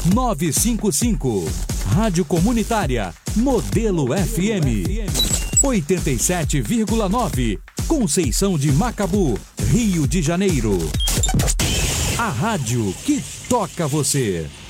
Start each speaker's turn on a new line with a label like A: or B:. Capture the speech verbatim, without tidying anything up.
A: nove cinco cinco. Rádio Comunitária Modelo F M. oitenta e sete vírgula nove. Conceição de Macabu, Rio de Janeiro. A rádio que toca você.